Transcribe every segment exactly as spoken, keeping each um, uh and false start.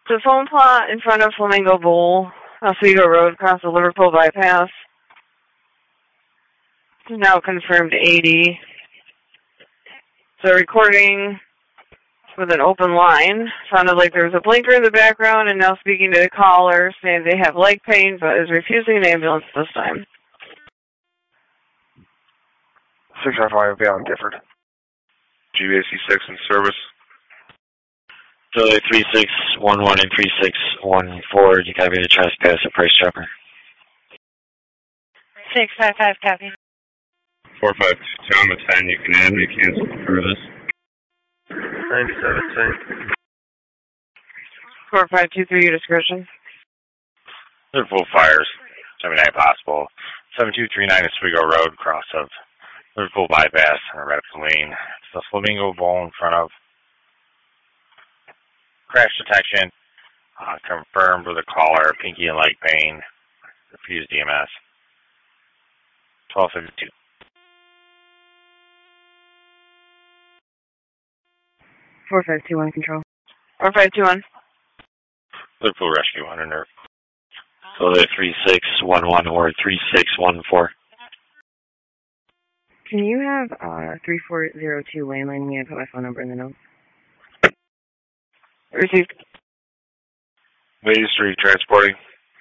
The phone plot in front of Flamingo Bowl, Oswego Road, across the Liverpool bypass. Now confirmed eighty. The recording with an open line sounded like there was a blinker in the background, and now speaking to the caller, saying they have leg pain, but is refusing an ambulance this time. six five five, be on Gifford. G B A C six in service. Philly three six one one and three six one four, you copy the trespass at Price Chopper. six five five, copy. four five two, Tom, a ten, you can add me, cancel for this. ninety-seven, same. four five two three, your discretion. Liverpool fires, seventy-nine possible. seven two three nine Oswego Road, cross of Liverpool bypass on Radical Lane. It's the Flamingo Bowl in front of. Crash detection, uh, confirmed with a caller, pinky and leg pain, refused D M S. twelve fifty-two. four five two one, control. four five two one. Liverpool rescue, under nerve. So they're three six one one or three six one four. Can you have uh, three four zero two landline me? I put my phone number in the notes. Received. Main Street transporting.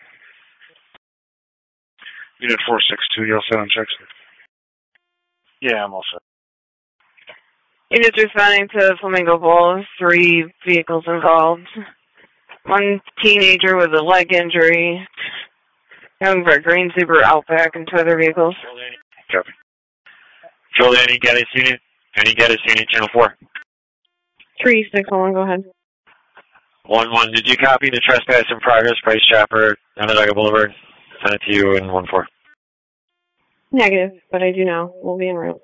Unit four six two, you all set on checks? Yeah, I'm all set. Units responding to Flamingo Bowl, three vehicles involved. One teenager with a leg injury, going for a green Subaru Outback, and two other vehicles. Copy. Joel, any get us unit? Any get us unit, channel four? three six one, go ahead. one one, did you copy the trespass in progress, Price Chopper, Onondaga Boulevard? Send it to you in one four. Negative, but I do know. We'll be en route.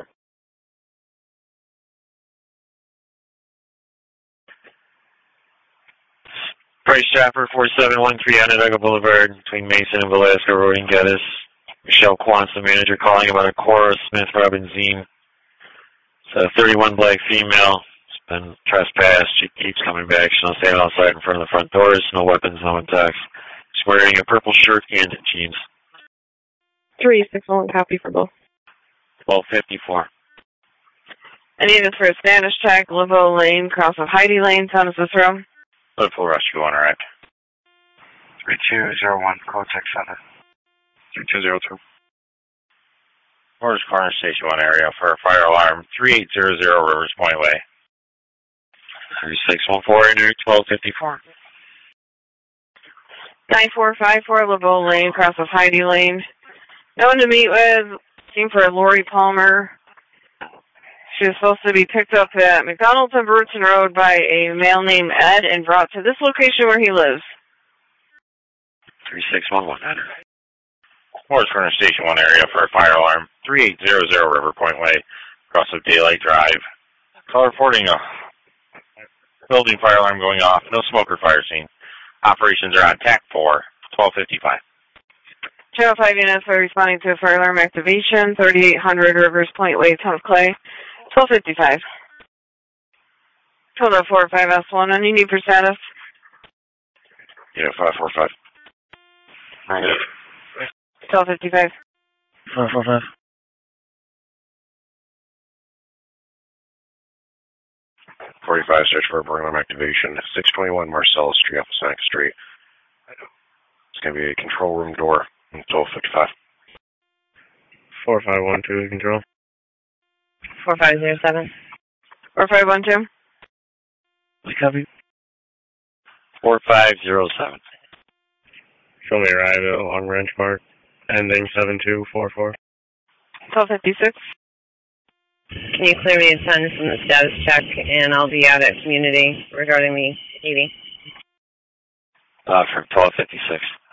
Price Chopper, four seven one three Onondaga Boulevard, between Mason and Velasco Road in Geddes. Michelle Quantz, the manager, calling about a Cora Smith Robinson. It's a thirty-one black female. It's been trespassed. She keeps coming back. She's not staying outside in front of the front doors. No weapons, no attacks. She's wearing a purple shirt and jeans. three six one, copy for both. twelve fifty-four. I need this for a Spanish check, Livo Lane, cross of Heidi Lane, San Cicero. Liverpool rescue on arrived. three two zero one, Cortex Center. three two zero two. Morris Corner Station one area for a fire alarm, three eight zero zero Rivers Point Way. three six one four, enter twelve fifty-four. nine four five four, Livo Lane, cross of Heidi Lane. No one to meet with, looking for Lori Palmer. She was supposed to be picked up at McDonald's on Burton Road by a male named Ed and brought to this location where he lives. three six one one, enter. Morris Corner Station one area for a fire alarm, three eight zero zero River Point Way, across of Daylight Drive. Call reporting a building fire alarm going off, no smoker fire scene. Operations are on T A C four, twelve fifty-five. Channel five units are responding to a fire alarm activation, thirty-eight hundred Rivers Point Way, Town of Clay, twelve fifty-five. Total four five S one, and you need for status? Yeah, five four five. Negative. twelve fifty-five. five four five. forty-five, search for a burn alarm activation. six twenty-one Marcellus Street, off Seneca Street. It's going to be a control room door. twelve fifty-five. four five one two, control. four five zero seven. four five one two. Copy. four five zero seven. Show me arrive at Long Ranch Park, ending seven two four four. twelve fifty-six. Can you clear me and send from the status check, and I'll be out at community regarding the eighty. Uh, from twelve fifty-six.